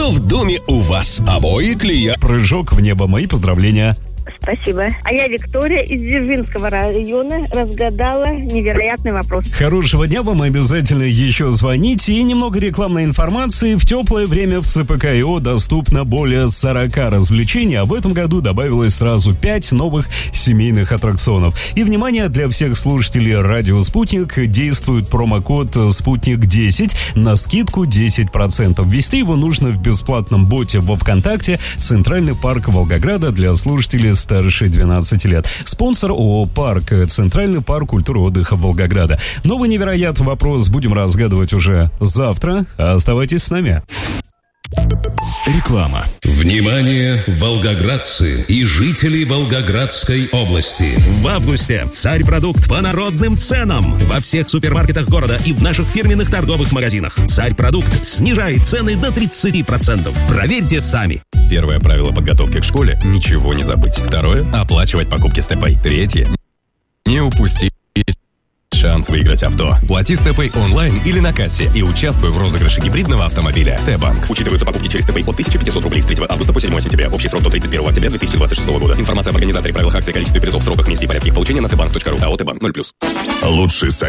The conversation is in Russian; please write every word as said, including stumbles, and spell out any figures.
что в доме у вас. Обои клея. Прыжок в небо. Мои поздравления. Спасибо. А я Виктория из Дзержинского района разгадала невероятный вопрос. Хорошего дня вам, обязательно еще звоните. И немного рекламной информации. В теплое время в ЦПК.ИО доступно более сорок развлечений, а в этом году добавилось сразу пять новых семейных аттракционов. И, внимание, для всех слушателей радио «Спутник» действует промокод «Спутник десять» на скидку десять процентов. Ввести его нужно в бесплатном боте во ВКонтакте «Центральный парк Волгограда» для слушателей старше двенадцати лет. Спонсор ООО «Парк», Центральный парк культуры и отдыха Волгограда. Новый невероятный вопрос будем разгадывать уже завтра. Оставайтесь с нами. Реклама. Внимание, волгоградцы и жители Волгоградской области. В августе «Царь-продукт» по народным ценам во всех супермаркетах города и в наших фирменных торговых магазинах. «Царь-продукт» снижает цены до тридцати процентов. Проверьте сами. Первое правило подготовки к школе – ничего не забыть. Второе – оплачивать покупки с ТЭПой. Третье – не упустить шанс выиграть авто. Плати с ТЭПой онлайн или на кассе и участвуй в розыгрыше гибридного автомобиля. Т-банк. Учитываются покупки через ТЭПой от тысяча пятьсот рублей с третьего августа по седьмое сентября. Общий срок до тридцать первого октября две тысячи двадцать шестого года. Информация об организаторе, правилах акции, количестве призов, сроках, месте и порядке их получения на Т-банк точка ру. АО «Т-банк» ноль плюс. Лучший сайт.